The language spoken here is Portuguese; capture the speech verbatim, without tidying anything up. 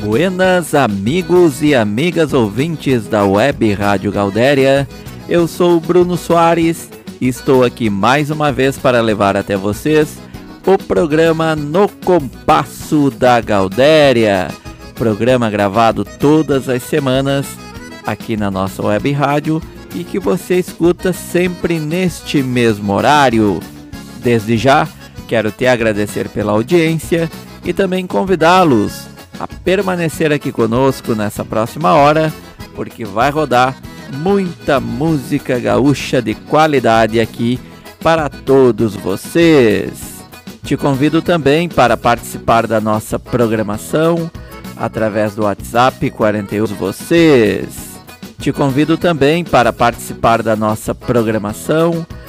Buenas amigos e amigas ouvintes da Web Rádio Gaudéria, eu sou o Bruno Soares e estou aqui mais uma vez para levar até vocês o programa No Compasso da Gaudéria, programa gravado todas as semanas aqui na nossa Web Rádio e que você escuta sempre neste mesmo horário. Desde já, quero te agradecer pela audiência e também convidá-los a permanecer aqui conosco nessa próxima hora, porque vai rodar muita música gaúcha de qualidade aqui para todos vocês. Te convido também para participar da nossa programação através do WhatsApp quarenta e um vocês. Te convido também para participar da nossa programação